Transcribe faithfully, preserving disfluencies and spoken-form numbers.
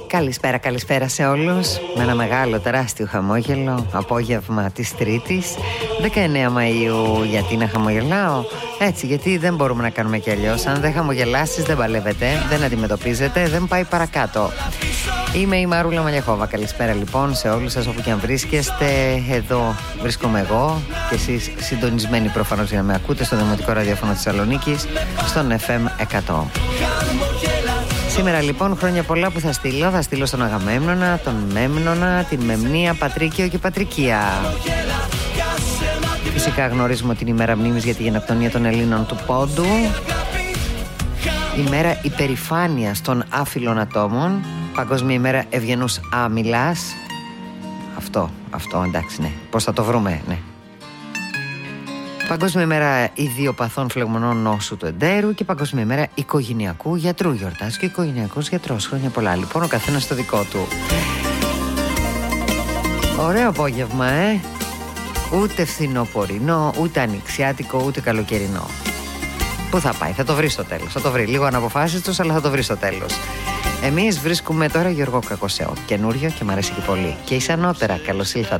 Καλησπέρα, καλησπέρα σε όλους. Με ένα μεγάλο, τεράστιο χαμόγελο. Απόγευμα της Τρίτης, δεκαεννέα Μαΐου. Γιατί να χαμογελάω? Έτσι, γιατί δεν μπορούμε να κάνουμε κι αλλιώς. Αν δεν χαμογελάσεις, δεν παλεύετε, δεν αντιμετωπίζετε, δεν πάει παρακάτω. Είμαι η Μαρούλα Μαλιαχόβα. Καλησπέρα λοιπόν σε όλους σας όπου και αν βρίσκεστε. Εδώ βρίσκομαι εγώ και εσείς συντονισμένοι προφανώς για να με ακούτε στο Δημοτικό Ραδιόφωνο της Θεσσαλονίκης, στον εφ εμ εκατό. Σήμερα λοιπόν χρόνια πολλά που θα στείλω. Θα στείλω στον Αγαμέμνονα, τον Μέμνονα, την Μεμνία, Πατρίκιο και Πατρικία. Φυσικά γνωρίζουμε ότι είναι η μέρα μνήμης για τη γενοκτονία των Ελλήνων του Πόντου. Η μέρα υπερηφάνειας των άφυλων ατόμων. Παγκόσμια ημέρα ευγενούς άμυλας. Αυτό, αυτό εντάξει, ναι. Πώς θα το βρούμε, ναι. Παγκόσμια ημέρα ιδιοπαθών φλεγμονών νόσου του εντέρου και Παγκόσμια ημέρα οικογενειακού γιατρού. Γιορτάζει και ο οικογενειακός γιατρός. Χρόνια πολλά. Λοιπόν, ο καθένας στο δικό του. Ωραίο απόγευμα, ε. Ούτε φθινοπορεινό, ούτε ανοιξιάτικο, ούτε καλοκαιρινό. Πού θα πάει, θα το βρει στο τέλος. Θα το βρει. Λίγο αναποφάσιστος, αλλά θα το βρει στο τέλος. Εμείς βρίσκουμε τώρα Γιώργο Κακοσέο. Καινούριο και μ' αρέσει και πολύ. Και εις ανώτερα, καλώς ήλθατε.